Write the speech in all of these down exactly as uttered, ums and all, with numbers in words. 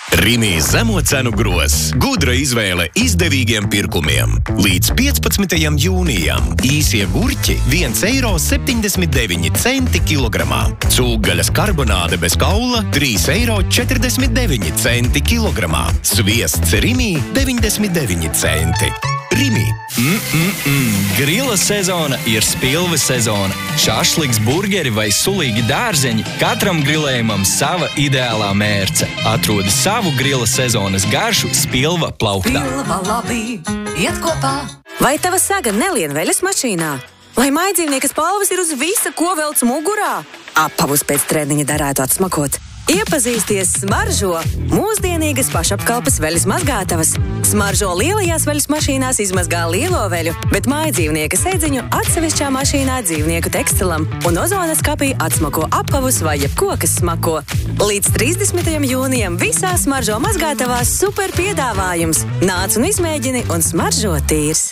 Rimi zemo cenu grozs. Gudra izvēle izdevīgiem pirkumiem. Līdz piecpadsmitajam jūnijam īsie gurķi viens eiro septiņdesmit deviņi centi kilogramā. Cūgaļas karbonāde bez kaula trīs eiro četrdesmit deviņi centi kilogramā. Sviests Rimi deviņdesmit deviņi centi. Rimi. Mm-mm-mm. Grila sezona ir spilves sezona. Šašliks, burgeri vai sulīgi dārzeņi, katram grilējumam sava ideālā mērce. Atrodi savu grila sezonas garšu Spilva plauktā. Spilva labi, iet kopā. Vai tava saga nelien veļas mašīnā? Vai maidzīvniekas palvas ir uz visa, ko velc mugurā? Apavus pēc treniņa darētu atsmakot. Iepazīsties Smaržo! Mūsdienīgas pašapkalpes veļas mazgātavas. Smaržo lielajās veļas mašīnās izmazgā lielo veļu, bet mājadzīvnieka sēdziņu atsevišķā mašīnā dzīvnieku tekstilam un ozonas kapī atsmako apavus vai jebko, kas smako. Līdz trīsdesmitajam jūnijam visās Smaržo mazgātavās super piedāvājums. Nāc un izmēģini un Smaržo tīrs.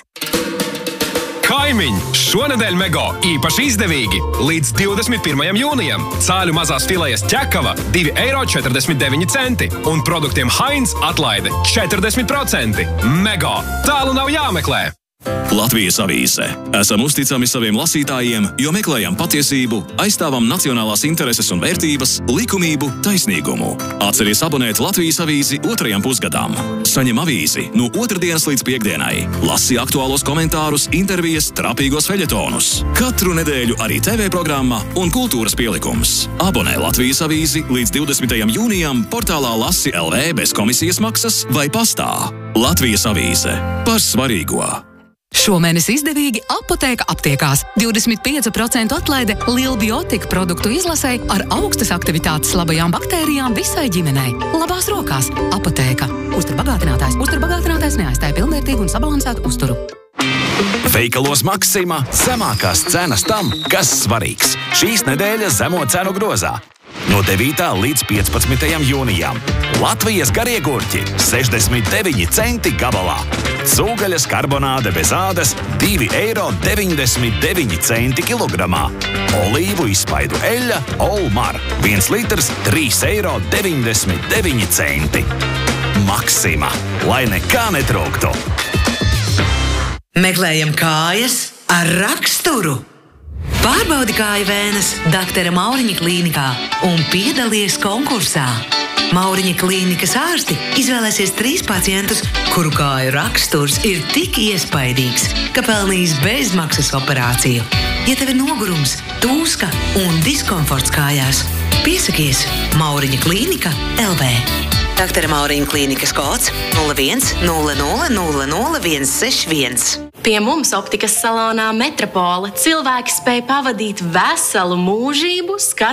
Kaimiņi! Šonedēļ Mego īpaši izdevīgi! Līdz divdesmit pirmajam jūnijam cāļu mazās filejas ķekava divi eiro četrdesmit deviņi centi un produktiem Heinz atlaide četrdesmit procenti. Mego! Tālu nav jāmeklē! Latvijas avīze. Esam uzticami saviem lasītājiem, jo meklējam patiesību, aizstāvam nacionālās intereses un vērtības, likumību, taisnīgumu. Atceries abonēt Latvijas avīzi otrajam pusgadam. Saņem avīzi no otrdienas līdz piekdienai. Lasi aktuālos komentārus, intervijas, trapīgos feļetonus. Katru nedēļu arī T V programma un kultūras pielikums. Abonē Latvijas avīzi līdz divdesmitajam jūnijam portālā Lasi L V bez komisijas maksas vai pastā. Latvijas avīze. Par svarīgo. Šomēnes izdevīgi Apotēka aptiekās. divdesmit pieci procenti atlaide Lilbiotika produktu izlasē ar augstas aktivitātes labajām baktērijām visai ģimenei. Labās rokās Apotēka. Uzturbagātinātājs. Uzturbagātinātājs neaizstāja pilnvērtīgu un sabalansētu uzturu. Veikalos Maksima zemākās cenas tam, kas svarīgs. Šīs nedēļas zemo cenu grozā. No devītā līdz piecpadsmitajam jūnijam. Latvijas garie gurķi sešdesmit deviņi centi gabalā. Cūgaļas karbonāde bez ādas divi eiro deviņdesmit deviņi centi kilogramā. Olīvu izspaidu eļļa Olmar viens litrs trīs eiro deviņdesmit deviņi centi. Maksima, lai nekā netrūktu. Meklējam kājas ar raksturu. Pārbaudi kāju vēnes doktora Mauriņa klīnikā un piedalies konkursā. Mauriņa klīnikas ārsti izvēlēsies trīs pacientus, kuru kāju raksturs ir tik iespaidīgs, ka pelnīs bezmaksas operāciju. Ja tev ir nogurums, tūska un diskomforts kājās, piesakies Mauriņa klīnika L V. doktora Mauriņa klīnikas kods nulle viens nulle nulle nulle nulle viens seši viens. Pie mums optikas salonā Metropole cilvēki spēj pavadīt veselu mūžību,